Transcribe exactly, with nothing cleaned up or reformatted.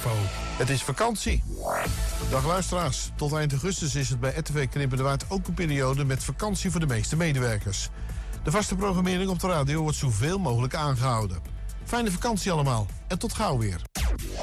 Info. Het is vakantie. Dag luisteraars. Tot eind augustus is het bij R T V Knippen de Waard ook een periode met vakantie voor de meeste medewerkers. De vaste programmering op de radio wordt zoveel mogelijk aangehouden. Fijne vakantie allemaal en tot gauw weer.